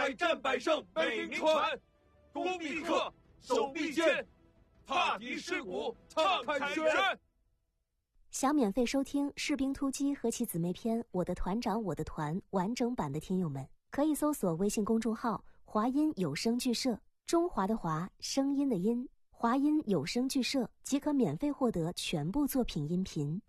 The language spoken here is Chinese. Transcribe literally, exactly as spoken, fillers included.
百战百胜美名传，攻必克，守必坚，踏敌尸骨畅凯旋。 想免费收听《士兵突击》和其姊妹篇《我的团长我的团》完整版的听友们，可以搜索微信公众号华音有声剧社，中华的华，声音的音，华音有声剧社，即可免费获得全部作品音频。